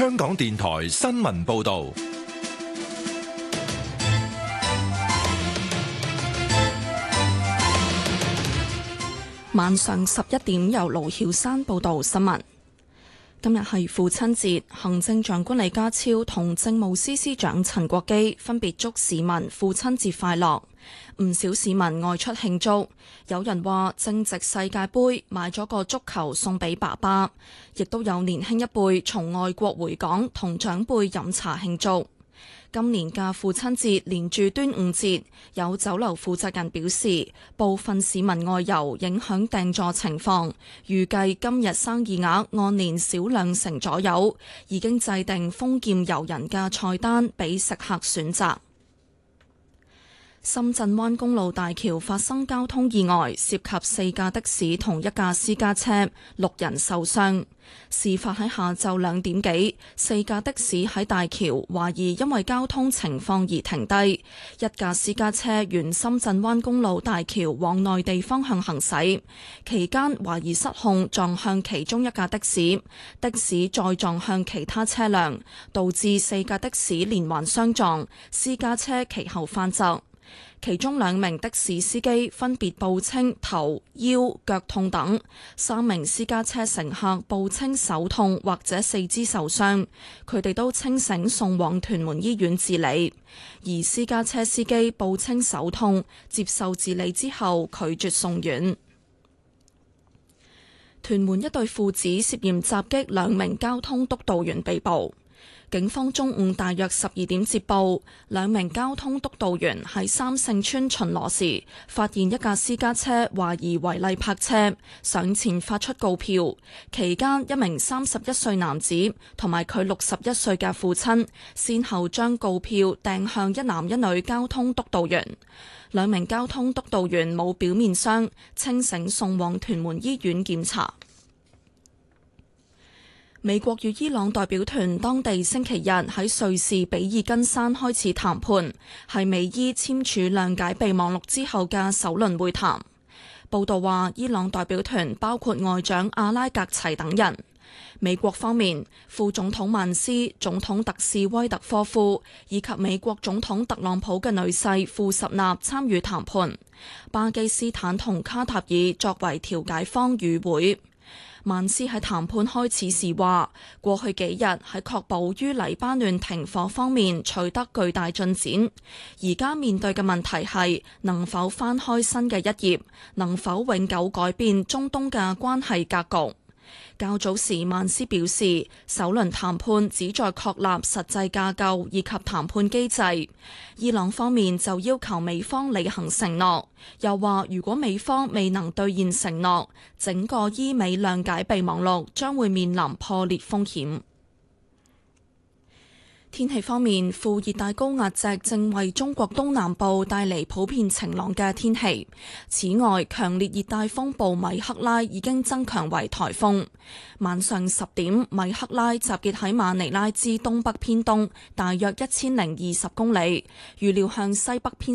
香港電台新聞報道。 晚上11點，由盧曉山報道新聞。今日係父親節，行政長官李家超同政務司司長陳國基分別祝市民父親節快樂。唔少市民外出慶祝，有人話正值世界盃，買咗個足球送俾爸爸，亦都有年輕一輩從外國回港同長輩飲茶慶祝。今年嘅父親節連住端午節，有酒樓負責人表示，部分市民外遊影響訂座情況，預計今日生意額按年少2成左右，已經制定豐儉由人嘅菜單俾食客選擇。深圳灣公路大橋發生交通意外，涉及4架的士同1架私家車，6人受傷。事發喺下晝2點幾，4架的士喺大橋懷疑因為交通情況而停低，1架私家車沿深圳灣公路大橋往內地方向行駛，期間懷疑失控撞向其中1架的士，的士再撞向其他車輛，導致4架的士連環相撞，私家車其後翻側。其中2名的士司機分別報稱頭、腰、腳痛等，3名私家車乘客報稱手痛或者4肢受傷，佢哋都清醒送往屯門醫院治理。而私家車司機報稱手痛，接受治理之後拒絕送院。屯門一對父子涉嫌襲擊2名交通督導員被捕。警方中午大約12點接報，2名交通督導員喺三聖村巡邏時，發現一架私家車懷疑違例泊車，上前發出告票。期間，一名31歲男子同埋佢61歲嘅父親，先後將告票掟向一男一女交通督導員。2名交通督導員冇表面傷，清醒送往屯門醫院檢查。美國與伊朗代表團當地星期日喺瑞士比爾根山開始談判，係美伊簽署諒解備忘錄之後嘅首輪會談。報道話，伊朗代表團包括外長阿拉格齊等人。美國方面，副總統曼斯、總統特使威特科夫以及美國總統特朗普嘅女婿庫什納參與談判。巴基斯坦同卡塔爾作為調解方與會。曼斯喺談判開始時話，過去幾日喺確保於黎巴嫩停火方面取得巨大進展，而家面對嘅問題係能否翻開新嘅一頁，能否永久改變中東嘅關係格局。較早時，曼斯表示，首輪談判旨在確立實際架構以及談判機制。伊朗方面就要求美方履行承諾，又話如果美方未能兌現承諾，整個伊美諒解備忘錄將會面臨破裂風險。天氣方面，副熱帶高壓脊正為中國東南部帶嚟普遍晴朗嘅天氣。此外，強烈熱帶風暴米克拉已經增強為颱風。晚上10點，米克拉集結喺馬尼拉之東北偏東，大約1020公里，預料向西北偏